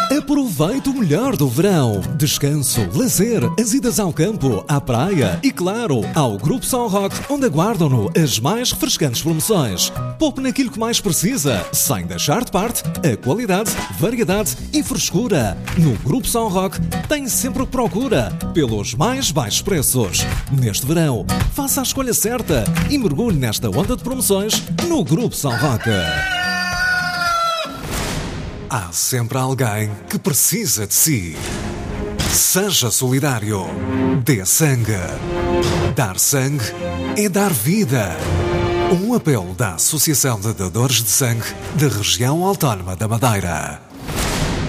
Aproveite o melhor do verão. Descanso, lazer, as idas ao campo, à praia e, claro, ao Grupo São Roque, onde aguardam-no as mais refrescantes promoções. Poupe naquilo que mais precisa, sem deixar de parte a qualidade, variedade e frescura. No Grupo São Roque tem sempre o que procura, pelos mais baixos preços. Neste verão, faça a escolha certa e mergulhe nesta onda de promoções no Grupo São Roque. Há sempre alguém que precisa de si. Seja solidário. Dê sangue. Dar sangue é dar vida. Um apelo da Associação de Dadores de Sangue da Região Autónoma da Madeira.